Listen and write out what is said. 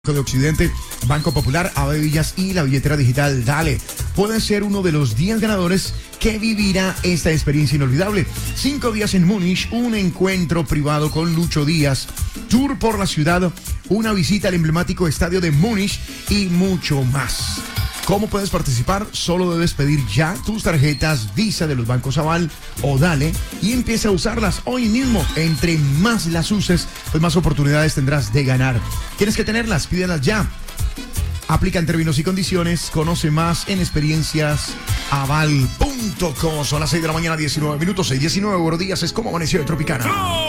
De Occidente, Banco Popular, Ave Villas y la billetera digital Dale. Pueden ser uno de los 10 ganadores que vivirá esta experiencia inolvidable. 5 días en Múnich, un encuentro privado con Lucho Díaz, tour por la ciudad, una visita al emblemático estadio de Múnich y mucho más. ¿Cómo puedes participar? Solo debes pedir ya tus tarjetas Visa de los bancos Aval o Dale y empieza a usarlas hoy mismo. Entre más las uses, pues más oportunidades tendrás de ganar. ¿Tienes que tenerlas? Pídelas ya. Aplica en términos y condiciones. Conoce más en experienciasaval.com. Son las 6 de la mañana, 19 minutos. 6:19, buenos días. Es como amaneció de Tropicana.